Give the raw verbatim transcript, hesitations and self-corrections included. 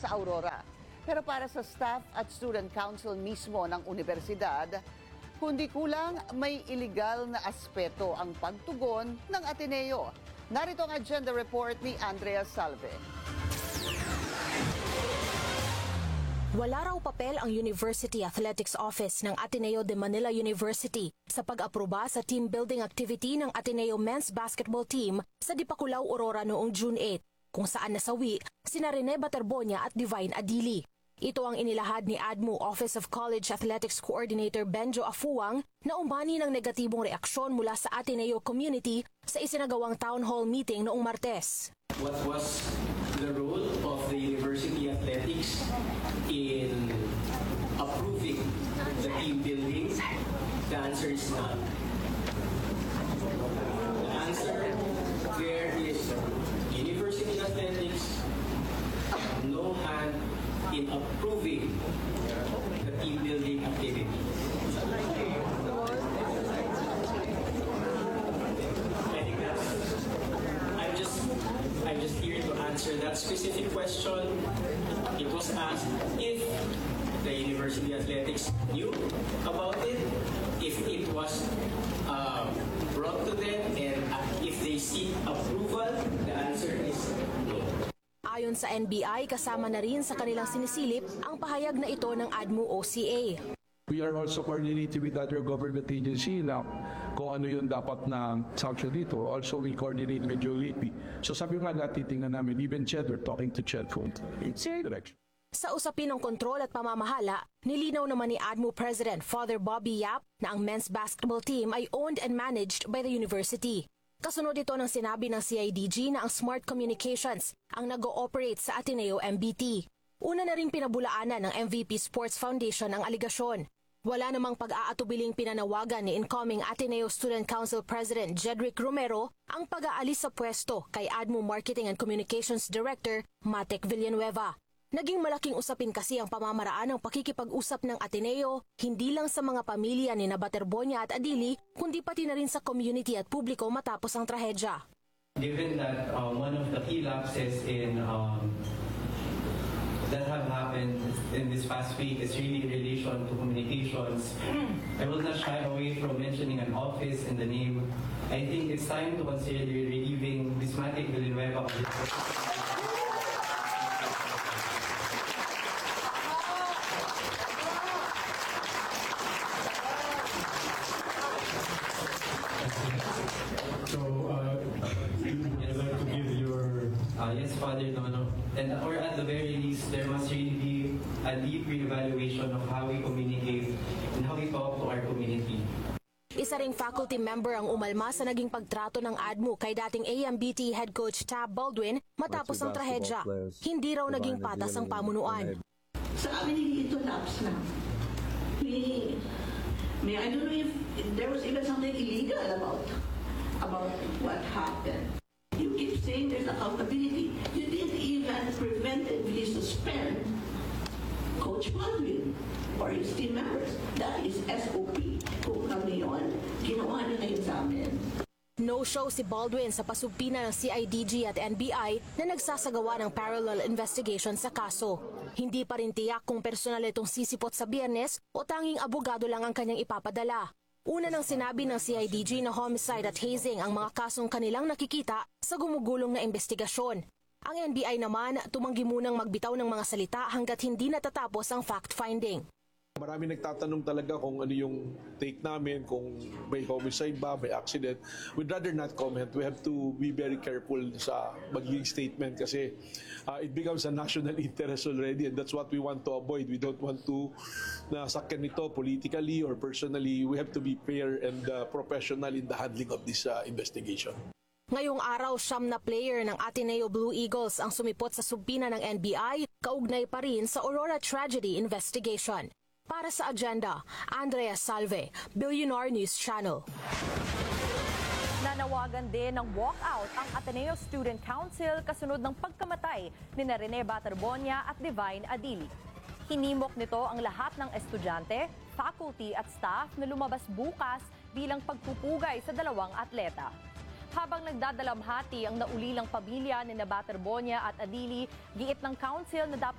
sa Aurora. Pero para sa staff at student council mismo ng universidad, kundi kulang may illegal na aspeto ang pagtugon ng Ateneo. Narito ang agenda report ni Andrea Salve. Wala raw papel ang University Athletics Office ng Ateneo de Manila University sa pag-aproba sa team building activity ng Ateneo Men's Basketball Team sa Dipakulaw, Aurora noong June eighth, kung saan nasawi sina Rene Baterbonia at Divine Adili. Ito ang inilahad ni A D M U Office of College Athletics Coordinator Benjo Afuang na umani ng negatibong reaksyon mula sa Ateneo community sa isinagawang town hall meeting noong Martes. What was the role of the University Athletics in approving the team building? The answer is none. The answer there is University Athletics no hand in approving the team building activity. I think that's I'm just I'm just here to answer that specific question. It was asked if the University Athletics knew about it, if it was uh, brought to them, and if they seek approval. The answer is no. Ayon sa N B I, kasama na rin sa kanilang sinisilip ang pahayag na ito ng A D M U O C A. We are also coordinating with other government agency na kung ano yung dapat na sanction dito. Also, we coordinate with U A P. So sabi nga natin, tingnan namin, even Ched, we're talking to Ched for same direction. Sa usapin ng kontrol at pamamahala, nilinaw naman ni A D M U President Father Bobby Yap na ang men's basketball team ay owned and managed by the university. Kasunod ito ng sinabi ng C I D G na ang Smart Communications ang nag-ooperate sa Ateneo M B T. Una na rin pinabulaanan ng M V P Sports Foundation ang aligasyon. Wala namang pag-aatubiling pinanawagan ni incoming Ateneo Student Council President Jedrick Romero ang pag-aalis sa pwesto kay A D M U Marketing and Communications Director Matek Villanueva. Naging malaking usapin kasi ang pamamaraan ng pakikipag-usap ng Ateneo, hindi lang sa mga pamilya ni Baterbonia at Adili, kundi pati na rin sa community at publiko matapos ang trahedya. Given that um, one of the key lapses in um, that have happened in this past week is really in relation to communications, I will not shy away from mentioning an office and the name. I think it's time to consider relieving Miz Matek Villanueva of this position. Uh, yes, Father, no, no. And, or at the very least, there must really be a deep re-evaluation of how we communicate and how we talk to our community. Isa ring faculty member ang umalma sa naging pagtrato ng A D M U kay dating A M B T head coach Tab Baldwin matapos ang trahedya. Hindi raw naging patas ang pamunuan. Sa amin, hindi ito lapse na. May, may, I don't know if, if there was even something illegal about, about what happened. You keep saying there's accountability. You didn't even preventively suspend Coach Baldwin or his team members. That is S O P. Kung kami yun, ginawa nyo na yun sa amin. No-show si Baldwin sa pasubpina ng C I D G at N B I na nagsasagawa ng parallel investigation sa kaso. Hindi pa rin tiyak kung personal itong sisipot sa Biyernes o tanging abogado lang ang kanyang ipapadala. Una nang sinabi ng C I D G na homicide at hazing ang mga kasong kanilang nakikita sa gumugulong na investigasyon. Ang N B I naman tumanggi munang magbitaw ng mga salita hanggat hindi natatapos ang fact-finding. Marami nagtatanong talaga kung ano yung take namin, kung may homicide ba, may accident. We'd rather not comment. We have to be very careful sa magiging statement kasi uh, it becomes a national interest already and that's what we want to avoid. We don't want to nasakyan ito politically or personally. We have to be fair and uh, professional in the handling of this uh, investigation. Ngayong araw, siyam na player ng Ateneo Blue Eagles ang sumipot sa subpina ng N B I, kaugnay pa rin sa Aurora Tragedy Investigation. Para sa agenda, Andrea Salve, Billionaire News Channel. Nanawagan din ng walkout ang Ateneo Student Council kasunod ng pagkamatay ni Rene Baterbonia at Divine Adili. Hinimok nito ang lahat ng estudyante, faculty at staff na lumabas bukas bilang pagpupugay sa dalawang atleta. Habang nagdadalamhati ang naulilang pamilya ni Baterbonia at Adili, giit ng council na dapat